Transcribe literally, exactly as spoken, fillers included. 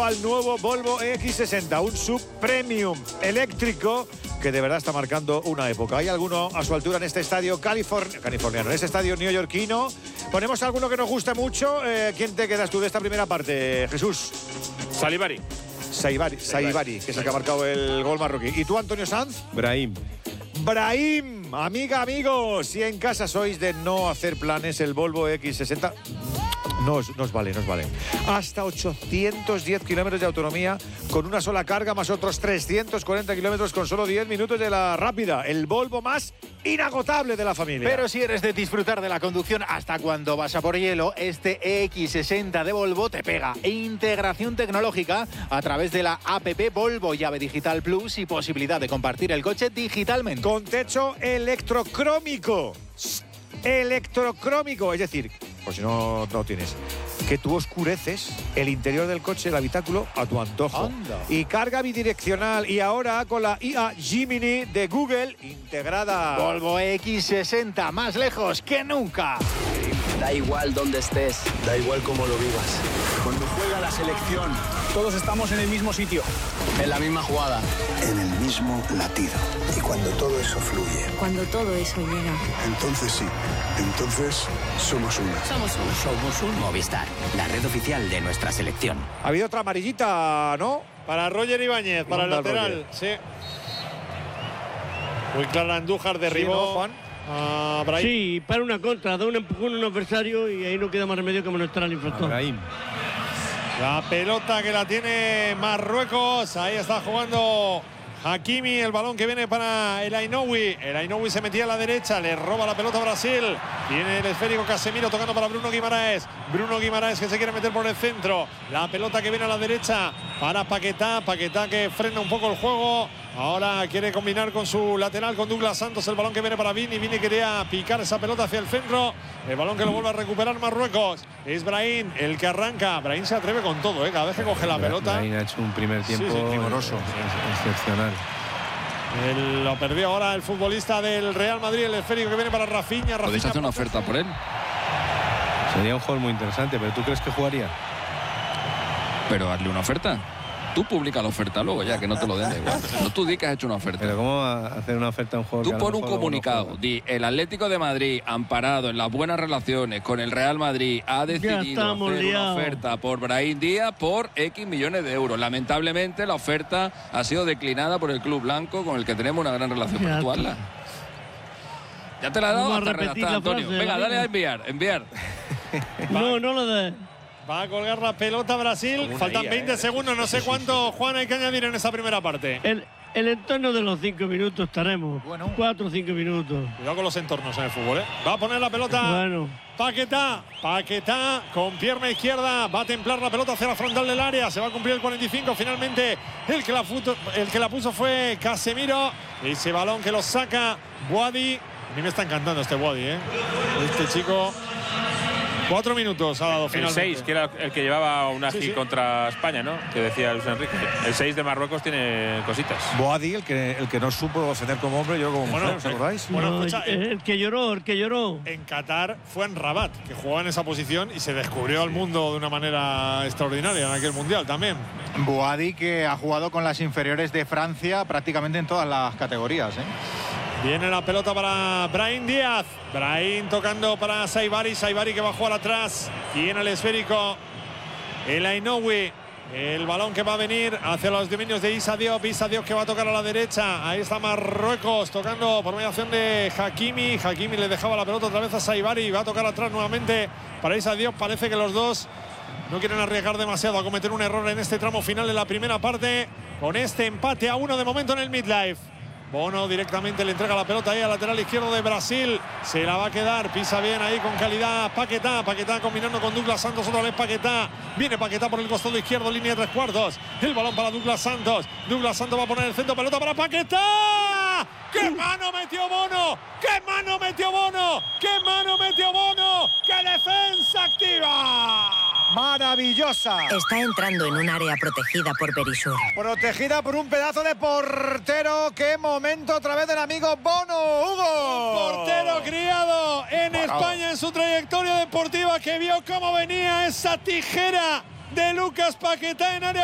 al nuevo Volvo E X sesenta, un sub premium eléctrico que de verdad está marcando una época. ¿Hay alguno a su altura en este estadio californ- californiano, en este estadio neoyorquino? Ponemos alguno que nos guste mucho. Eh, ¿Quién te quedas tú de esta primera parte, Jesús? Salibari. Saibari, Saibari, que es el que ha marcado el gol marroquí. ¿Y tú, Antonio Sanz? Brahim. Brahim, amiga, amigos, si en casa sois de no hacer planes, el Volvo E X sesenta nos, nos vale, nos vale. Hasta ochocientos diez kilómetros de autonomía con una sola carga, más otros trescientos cuarenta kilómetros con solo diez minutos de la rápida. El Volvo más inagotable de la familia. Pero si eres de disfrutar de la conducción hasta cuando vas a por hielo, este E X sesenta de Volvo te pega. Integración tecnológica a través de la app Volvo Llave Digital Plus y posibilidad de compartir el coche digitalmente. Con techo electrocrómico. Electrocrómico, es decir, por si no no tienes, que tú oscureces el interior del coche, el habitáculo, a tu antojo. Anda. Y carga bidireccional. Y ahora con la I A Gemini de Google integrada. Volvo E X sesenta, más lejos que nunca. Da igual dónde estés, Da igual cómo lo vivas. cuando juega la selección, Todos estamos en el mismo sitio, en la misma jugada. en el mismo latido. Y cuando todo eso fluye, Cuando todo eso llega. entonces sí, entonces somos uno. Somos un, somos un Movistar, la red oficial de nuestra selección. Ha habido otra amarillita, ¿no? Para Roger Ibáñez, para el Manda lateral. Roger. Sí. Muy clara, Andújar derribó Sí, ¿no, Juan? a Brahim. Sí, para una contra, da un empujón a un adversario y ahí no queda más remedio que amonestar al infractor. Brahim. La pelota que la tiene Marruecos. Ahí está jugando Hakimi. El balón que viene para el Ainoui. El Ainoui se metía a la derecha. Le roba la pelota a Brasil. Viene el esférico Casemiro tocando para Bruno Guimaraes. Bruno Guimaraes que se quiere meter por el centro. La pelota que viene a la derecha para Paquetá. Paquetá que frena un poco el juego. Ahora quiere combinar con su lateral, con Douglas Santos. El balón que viene para Vini. Vini quería picar esa pelota hacia el centro. El balón que lo vuelve a recuperar Marruecos. Es Brahim el que arranca. Brahim se atreve con todo, ¿eh? Cada vez que coge la pelota. Brahim ha hecho un primer tiempo Sí, sí, primoroso. ex- excepcional. El- lo perdió ahora el futbolista del Real Madrid. El esférico que viene para Rafinha. ¿Podéis Rafinha hacer una oferta por él? Sería un jugador muy interesante, pero ¿tú crees que jugaría? Pero hazle una oferta. Tú publica la oferta luego ya, que no te lo den da igual. No tú di que has hecho una oferta. Pero ¿cómo va a hacer una oferta a un jugador Tú que a lo pon un mejor luego no comunicado, juega? di, el Atlético de Madrid, amparado en las buenas relaciones con el Real Madrid, ha decidido estamos hacer liados. una oferta por Brahim Díaz por X millones de euros. Lamentablemente la oferta ha sido declinada por el club blanco con el que tenemos una gran relación. Ya Pero tú está. hazla. Ya te la he dado Vamos a hasta repetir redactada, la Antonio. frase, Venga, la dale a misma. enviar, enviar. No, no lo de. Va a colgar la pelota Brasil. Como una Faltan guía, veinte eh. segundos. No sé cuánto, Juan, hay que añadir en esa primera parte. El, el entorno de los cinco minutos estaremos. Bueno. Cuatro o cinco minutos. Cuidado con los entornos en el fútbol, ¿eh? Va a poner la pelota. Bueno. Paquetá, Paquetá con pierna izquierda, va a templar la pelota hacia la frontal del área, se va a cumplir el cuarenta y cinco, finalmente el que la, futo, el que la puso fue Casemiro, ese balón que lo saca Boadi. A mí me está encantando este Boadi, ¿eh? Este chico, cuatro minutos ha dado El finalmente. seis, que era el que llevaba un agi Sí, sí. contra España, ¿no? Que decía Luis Enrique. El seis de Marruecos tiene cositas. Boadi, el que, el que no supo defender como hombre, yo como Bueno, mujer, ¿os acordáis? Bueno, No, escucha, el, el que lloró, el que lloró. En Qatar fue en Rabat, que jugaba en esa posición y se descubrió al mundo de una manera extraordinaria en aquel mundial también. Boadi, que ha jugado con las inferiores de Francia prácticamente en todas las categorías, ¿eh? Viene la pelota para Brahim Díaz. Brahim tocando para Saibari. Saibari que va a jugar atrás. Tiene el esférico el Ainoui. El balón que va a venir hacia los dominios de Issa Diop. Issa Diop que va a tocar a la derecha. Ahí está Marruecos tocando por mediación de Hakimi. Hakimi le dejaba la pelota otra vez a Saibari. Va a tocar atrás nuevamente para Issa Diop. Parece que los dos no quieren arriesgar demasiado a cometer un error en este tramo final de la primera parte. Con este empate a uno de momento en el midlife. Bono directamente le entrega la pelota ahí al lateral izquierdo de Brasil. Se la va a quedar, pisa bien ahí con calidad Paquetá. Paquetá combinando con Douglas Santos, otra vez Paquetá. Viene Paquetá por el costado izquierdo, línea de tres cuartos. El balón para Douglas Santos. Douglas Santos va a poner el centro, pelota para Paquetá. ¡Qué mano metió Bono! ¡Qué mano metió Bono! ¡Qué mano metió Bono! ¡Qué defensa activa! Maravillosa. Está entrando en un área protegida por Berisur. Protegida por un pedazo de portero. ¡Qué momento otra vez del amigo Bono, Hugo! Portero criado en Bueno. España en su trayectoria deportiva, que vio cómo venía esa tijera de Lucas Paquetá en área